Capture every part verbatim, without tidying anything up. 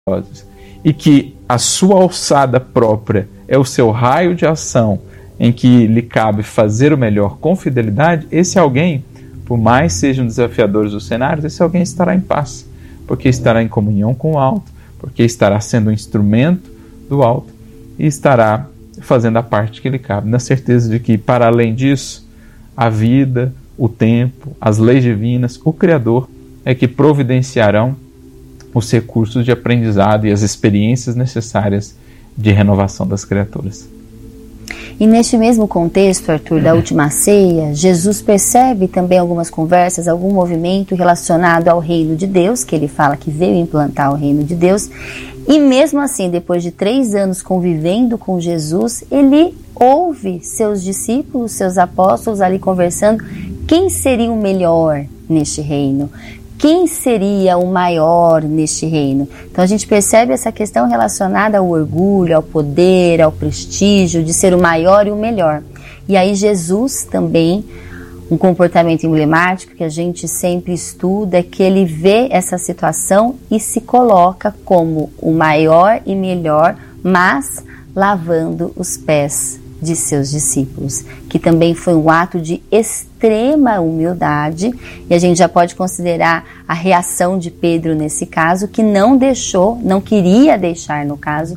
e que a sua alçada própria é o seu raio de ação em que lhe cabe fazer o melhor com fidelidade, esse alguém, por mais sejam desafiadores os cenários, esse alguém estará em paz, porque estará em comunhão com o alto, porque estará sendo um instrumento do alto e estará fazendo a parte que lhe cabe, na certeza de que, para além disso, a vida, o tempo, as leis divinas, o Criador é que providenciarão os recursos de aprendizado e as experiências necessárias de renovação das criaturas. E neste mesmo contexto, Arthur, da última ceia, Jesus percebe também algumas conversas, algum movimento relacionado ao reino de Deus, que ele fala que veio implantar o reino de Deus, e mesmo assim, depois de três anos convivendo com Jesus, ele ouve seus discípulos, seus apóstolos ali conversando, quem seria o melhor neste reino? Quem seria o maior neste reino? Então a gente percebe essa questão relacionada ao orgulho, ao poder, ao prestígio, de ser o maior e o melhor. E aí Jesus também, um comportamento emblemático que a gente sempre estuda, é que ele vê essa situação e se coloca como o maior e melhor, mas lavando os pés de seus discípulos, que também foi um ato de extrema humildade, e a gente já pode considerar a reação de Pedro nesse caso, que não deixou, não queria deixar, no caso,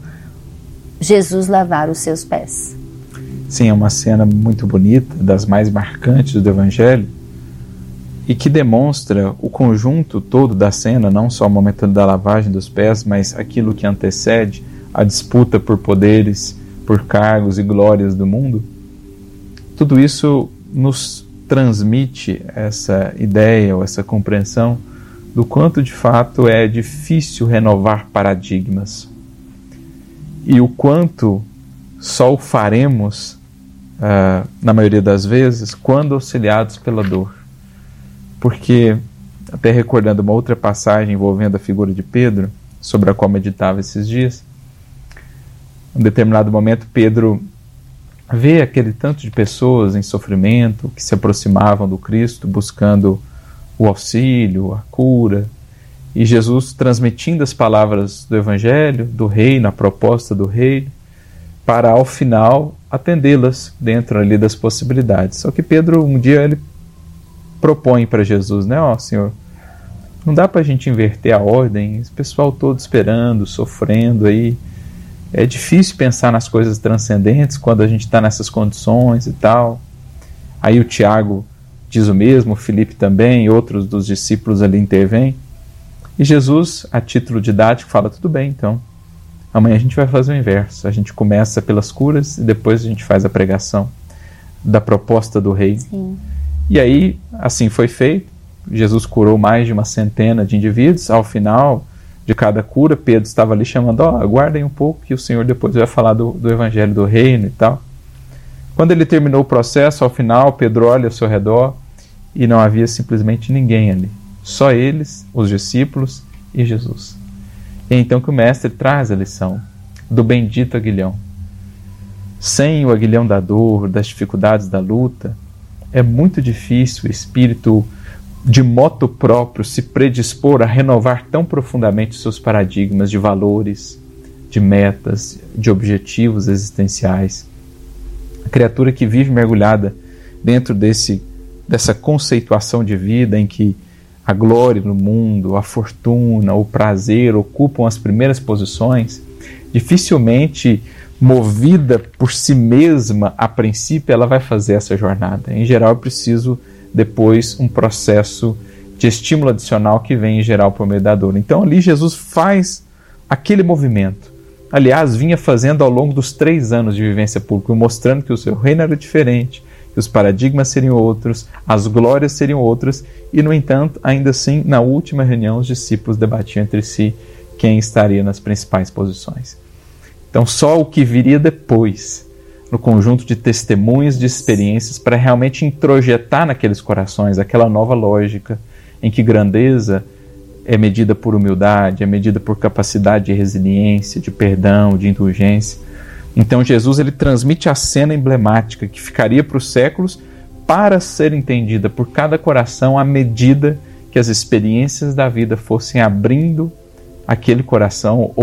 Jesus lavar os seus pés. Sim, é uma cena muito bonita, das mais marcantes do Evangelho, e que demonstra o conjunto todo da cena, não só o momento da lavagem dos pés, mas aquilo que antecede a disputa por poderes, por cargos e glórias do mundo. Tudo isso nos transmite essa ideia ou essa compreensão do quanto de fato é difícil renovar paradigmas e o quanto só o faremos, uh, na maioria das vezes, quando auxiliados pela dor. Porque, até recordando uma outra passagem envolvendo a figura de Pedro, sobre a qual meditava esses dias, em um determinado momento Pedro vê aquele tanto de pessoas em sofrimento que se aproximavam do Cristo buscando o auxílio, a cura, e Jesus transmitindo as palavras do Evangelho, do reino, a proposta do reino, para ao final atendê-las dentro ali das possibilidades. Só que Pedro um dia ele propõe para Jesus, né, ó Senhor, não dá para a gente inverter a ordem, esse pessoal todo esperando, sofrendo aí. É difícil pensar nas coisas transcendentes quando a gente está nessas condições e tal. Aí o Tiago diz o mesmo, o Filipe também, outros dos discípulos ali intervêm. E Jesus, a título didático, fala, tudo bem, então. Amanhã a gente vai fazer o inverso. A gente começa pelas curas e depois a gente faz a pregação da proposta do rei. Sim. E aí, assim foi feito. Jesus curou mais de uma centena de indivíduos. Ao final de cada cura, Pedro estava ali chamando, ó, oh, aguardem um pouco que o Senhor depois vai falar do, do Evangelho do Reino e tal. Quando ele terminou o processo, ao final, Pedro olha ao seu redor e não havia simplesmente ninguém ali. Só eles, os discípulos e Jesus. E é então que o mestre traz a lição do bendito aguilhão. Sem o aguilhão da dor, das dificuldades da luta, é muito difícil o espírito de moto próprio se predispor a renovar tão profundamente seus paradigmas de valores, de metas, de objetivos existenciais. A criatura que vive mergulhada dentro desse, dessa conceituação de vida em que a glória no mundo, a fortuna, o prazer ocupam as primeiras posições, dificilmente movida por si mesma, a princípio, ela vai fazer essa jornada. Em geral, é preciso depois um processo de estímulo adicional que vem em geral por meio da dor. Então ali Jesus faz aquele movimento. Aliás, vinha fazendo ao longo dos três anos de vivência pública, mostrando que o seu reino era diferente, que os paradigmas seriam outros, as glórias seriam outras, e no entanto, ainda assim, na última reunião, os discípulos debatiam entre si quem estaria nas principais posições. Então só o que viria depois, no conjunto de testemunhos, de experiências, para realmente introjetar naqueles corações aquela nova lógica em que grandeza é medida por humildade, é medida por capacidade de resiliência, de perdão, de indulgência. Então Jesus ele transmite a cena emblemática que ficaria para os séculos para ser entendida por cada coração à medida que as experiências da vida fossem abrindo aquele coração